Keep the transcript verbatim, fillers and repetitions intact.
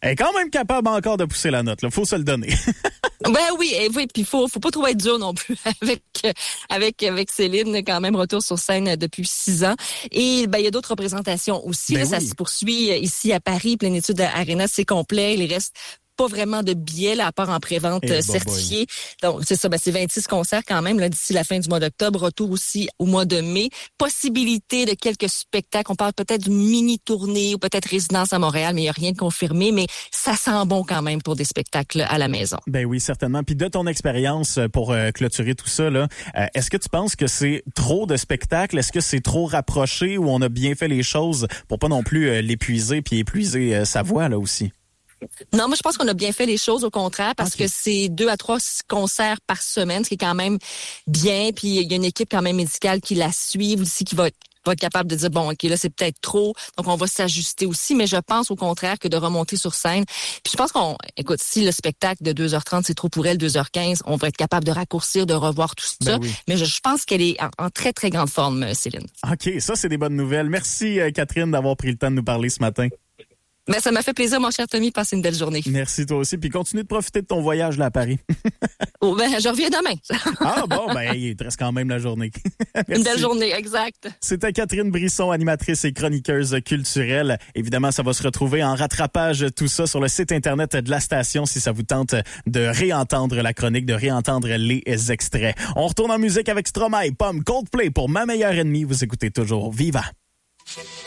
Elle est quand même capable encore de pousser la note, là. Faut se le donner. Ben oui, et oui, puis faut faut pas trop être dur non plus avec avec avec Céline, quand même retour sur scène depuis six ans. Et ben il y a d'autres représentations aussi. Ben là, oui. Ça se poursuit ici à Paris, Plénitude Arena, c'est complet. Il reste pas vraiment de billets là, à part en pré-vente Eh, euh, boy, certifiée. Donc, c'est ça, ben, c'est vingt-six concerts quand même là d'ici la fin du mois d'octobre. Retour aussi au mois de mai. Possibilité de quelques spectacles. On parle peut-être d'une mini-tournée ou peut-être résidence à Montréal, mais il n'y a rien de confirmé. Mais ça sent bon quand même pour des spectacles à la maison. Ben oui, certainement. Puis de ton expérience pour euh, clôturer tout ça, là, euh, est-ce que tu penses que c'est trop de spectacles? Est-ce que c'est trop rapproché ou on a bien fait les choses pour pas non plus euh, l'épuiser puis épuiser euh, sa voix là aussi? Non, moi, je pense qu'on a bien fait les choses, au contraire, parce okay. que c'est deux à trois concerts par semaine, ce qui est quand même bien. Puis, il y a une équipe quand même médicale qui la suit aussi, qui va être va être capable de dire, bon, OK, là, c'est peut-être trop, donc on va s'ajuster aussi, mais je pense au contraire que de remonter sur scène. Puis je pense qu'on, écoute, si le spectacle de deux heures trente, c'est trop pour elle, deux heures quinze, on va être capable de raccourcir, de revoir tout ça. Ben oui. Mais je, je pense qu'elle est en, en très, très grande forme, Céline. OK, ça, c'est des bonnes nouvelles. Merci, euh, Catherine, d'avoir pris le temps de nous parler ce matin. Ben, ça m'a fait plaisir, mon cher Tommy. Passez une belle journée. Merci, toi aussi. Puis continue de profiter de ton voyage là à Paris. Oh, ben, je reviens demain. Ah bon, ben, il te reste quand même la journée. Une belle journée, exact. C'était Catherine Brisson, animatrice et chroniqueuse culturelle. Évidemment, ça va se retrouver en rattrapage, tout ça, sur le site Internet de la station, si ça vous tente de réentendre la chronique, de réentendre les extraits. On retourne en musique avec Stromae, Pomme, Coldplay pour Ma meilleure ennemie. Vous écoutez toujours Viva.